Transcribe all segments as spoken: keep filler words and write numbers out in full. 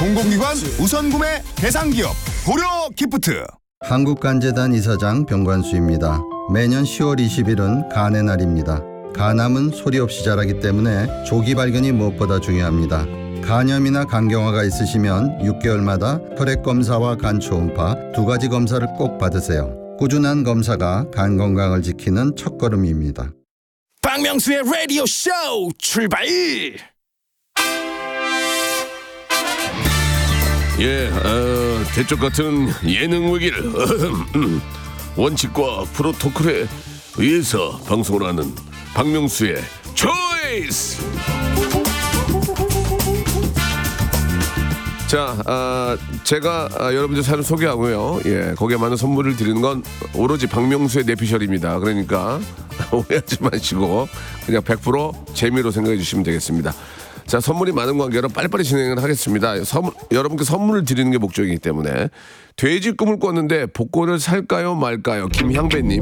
공공기관 우선구매 대상기업 고려기프트. 한국간재단 이사장 병관수입니다. 매년 시월 이십일은 간의 날입니다. 간암은 소리 없이 자라기 때문에 조기 발견이 무엇보다 중요합니다. 간염이나 간경화가 있으시면 육 개월마다 혈액검사와 간 초음파 두 가지 검사를 꼭 받으세요. 꾸준한 검사가 간 건강을 지키는 첫걸음입니다. 박명수의 라디오 쇼 출발! 예, 어, 대쪽 같은 예능 위기를 원칙과 프로토콜에 의해서 방송을 하는 박명수의 초이스. 자, 아, 제가 아, 여러분들 사연 소개하고요. 예, 거기에 많은 선물을 드리는 건 오로지 박명수의 내피셜입니다. 그러니까 오해하지 마시고 그냥 백 퍼센트 재미로 생각해 주시면 되겠습니다. 자, 선물이 많은 관계로 빨리빨리 진행을 하겠습니다. 선물, 여러분께 선물을 드리는 게 목적이기 때문에 돼지 꿈을 꿨는데 복권을 살까요 말까요? 김향배님.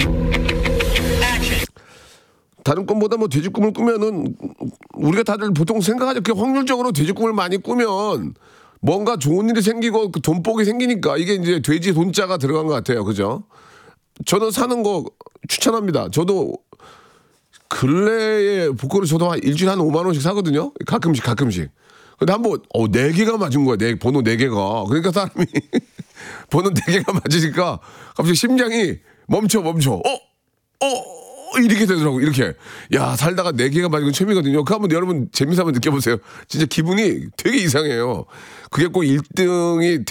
다른 꿈보다 뭐 돼지 꿈을 꾸면은 우리가 다들 보통 생각하죠. 그 확률적으로 돼지 꿈을 많이 꾸면 뭔가 좋은 일이 생기고 그 돈복이 생기니까 이게 이제 돼지 돈자가 들어간 것 같아요. 그죠? 저는 사는 거 추천합니다. 저도 근래에 복권을 저도 한 일주일에 한 오만 원씩 사거든요. 가끔씩 가끔씩. 근데 한번 어, 네 개가 맞은 거야. 네, 번호 네 개가. 그러니까 사람이 번호 네 개가 맞으니까 갑자기 심장이 멈춰 멈춰. 어? 어? 이렇게 되더라고. 이렇게. 야, 살다가 네 개가 맞은 건 처음이거든요. 그 한번 여러분 재미삼아 느껴보세요. 진짜 기분이 되게 이상해요. 그게 꼭 일 등이